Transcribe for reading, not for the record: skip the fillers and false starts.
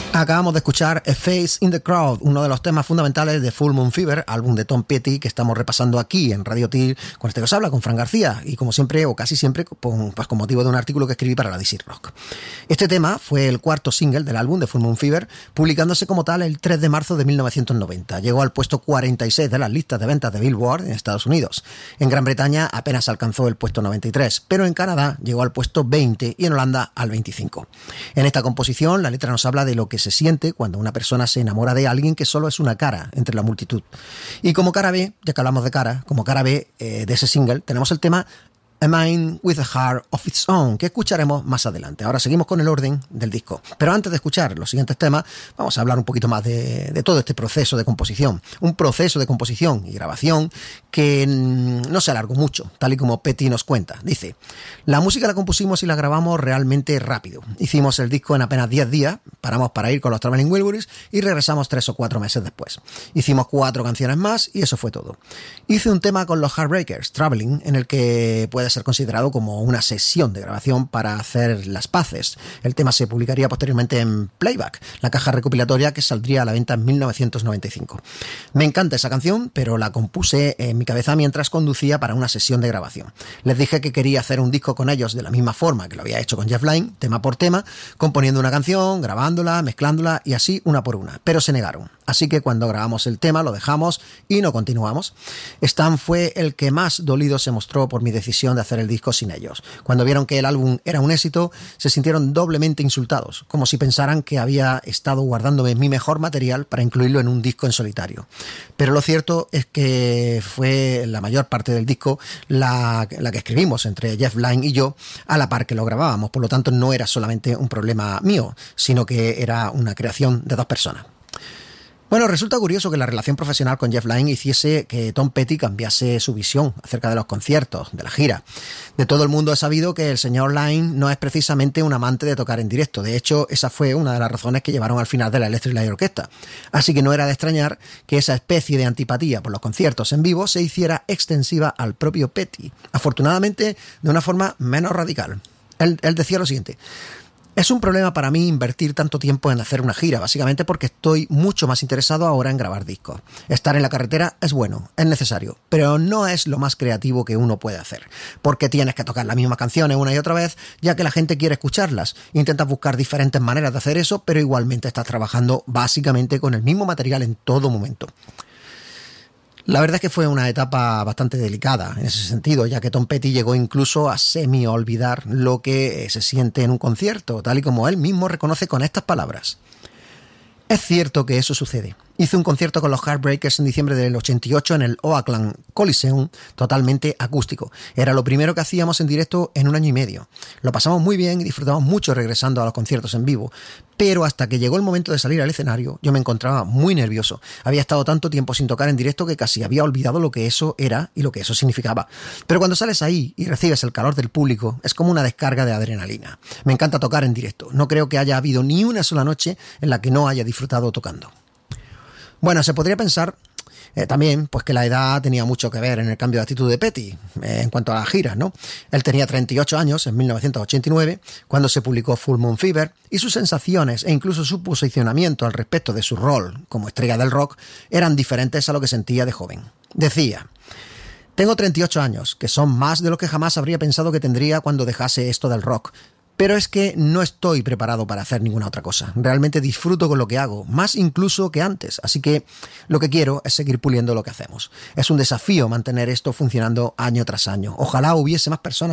Acabamos de escuchar A Face in the Crowd, uno de los temas fundamentales de Full Moon Fever, álbum de Tom Petty que estamos repasando aquí en Radio Tir, con este que os habla, con Fran García, y como siempre, o casi siempre, con motivo de un artículo que escribí para la DC Rock. Este tema fue el cuarto single del álbum de Full Moon Fever, publicándose como tal el 3 de marzo de 1990. Llegó al puesto 46 de las listas de ventas de Billboard en Estados Unidos. En Gran Bretaña apenas alcanzó el puesto 93, pero en Canadá llegó al puesto 20 y en Holanda al 25. En esta composición, la letra nos habla de lo que se siente cuando una persona se enamora de alguien que solo es una cara entre la multitud. Y como cara B, ya que hablamos de cara, como cara B de ese single, tenemos el tema A Mind with a Heart of Its Own, que escucharemos más adelante. Ahora seguimos con el orden del disco. Pero antes de escuchar los siguientes temas, vamos a hablar un poquito más de todo este proceso de composición. Un proceso de composición y grabación que no se alargó mucho, tal y como Petty nos cuenta. Dice: la música la compusimos y la grabamos realmente rápido. Hicimos el disco en apenas 10 días, paramos para ir con los Traveling Wilburys y regresamos 3 o 4 meses después. Hicimos 4 canciones más y eso fue todo. Hice un tema con los Heartbreakers, Traveling, en el que puede ser considerado como una sesión de grabación para hacer las paces. El tema se publicaría posteriormente en Playback, la caja recopilatoria que saldría a la venta en 1995. Me encanta esa canción, pero la compuse en mi cabeza mientras conducía para una sesión de grabación. Les dije que quería hacer un disco con ellos de la misma forma que lo había hecho con Jeff Lynne, tema por tema, componiendo una canción, grabándola, mezclándola y así una por una, pero se negaron. Así que cuando grabamos el tema lo dejamos y no continuamos. Stan fue el que más dolido se mostró por mi decisión de hacer el disco sin ellos. Cuando vieron que el álbum era un éxito, se sintieron doblemente insultados, como si pensaran que había estado guardándome mi mejor material para incluirlo en un disco en solitario. Pero lo cierto es que fue la mayor parte del disco la que escribimos entre Jeff Lynne y yo a la par que lo grabábamos. Por lo tanto, no era solamente un problema mío, sino que era una creación de 2 personas. Bueno, resulta curioso que la relación profesional con Jeff Lynne hiciese que Tom Petty cambiase su visión acerca de los conciertos, de la gira. De todo el mundo he sabido que el señor Lynne no es precisamente un amante de tocar en directo. De hecho, esa fue una de las razones que llevaron al final de la Electric Light Orchestra. Así que no era de extrañar que esa especie de antipatía por los conciertos en vivo se hiciera extensiva al propio Petty. Afortunadamente, de una forma menos radical. Él decía lo siguiente: es un problema para mí invertir tanto tiempo en hacer una gira, básicamente porque estoy mucho más interesado ahora en grabar discos. Estar en la carretera es bueno, es necesario, pero no es lo más creativo que uno puede hacer, porque tienes que tocar las mismas canciones una y otra vez, ya que la gente quiere escucharlas. Intentas buscar diferentes maneras de hacer eso, pero igualmente estás trabajando básicamente con el mismo material en todo momento. La verdad es que fue una etapa bastante delicada en ese sentido, ya que Tom Petty llegó incluso a semi-olvidar lo que se siente en un concierto, tal y como él mismo reconoce con estas palabras. Es cierto que eso sucede. Hice un concierto con los Heartbreakers en diciembre del 88 en el Oakland Coliseum, totalmente acústico. Era lo primero que hacíamos en directo en 1 año y medio. Lo pasamos muy bien y disfrutamos mucho regresando a los conciertos en vivo. Pero hasta que llegó el momento de salir al escenario, yo me encontraba muy nervioso. Había estado tanto tiempo sin tocar en directo que casi había olvidado lo que eso era y lo que eso significaba. Pero cuando sales ahí y recibes el calor del público, es como una descarga de adrenalina. Me encanta tocar en directo. No creo que haya habido ni una sola noche en la que no haya disfrutado tocando. Bueno, se podría pensar también pues que la edad tenía mucho que ver en el cambio de actitud de Petty en cuanto a las giras, ¿no? Él tenía 38 años en 1989 cuando se publicó Full Moon Fever y sus sensaciones e incluso su posicionamiento al respecto de su rol como estrella del rock eran diferentes a lo que sentía de joven. Decía: tengo 38 años, que son más de lo que jamás habría pensado que tendría cuando dejase esto del rock. Pero es que no estoy preparado para hacer ninguna otra cosa. Realmente disfruto con lo que hago, más incluso que antes. Así que lo que quiero es seguir puliendo lo que hacemos. Es un desafío mantener esto funcionando año tras año. Ojalá hubiese más personas